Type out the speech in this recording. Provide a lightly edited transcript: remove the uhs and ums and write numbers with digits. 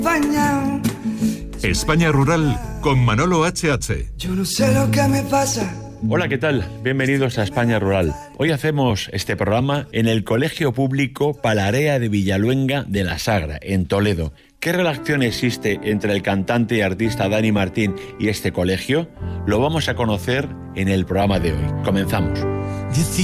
España Rural con Manolo HH. Yo no sé lo que me pasa. Hola, ¿qué tal? Bienvenidos a España Rural. Hoy hacemos este programa en el Colegio Público Palarea de Villaluenga de la Sagra, en Toledo. ¿Qué relación existe entre el cantante y artista Dani Martín y este colegio? Lo vamos a conocer en el programa de hoy. Comenzamos.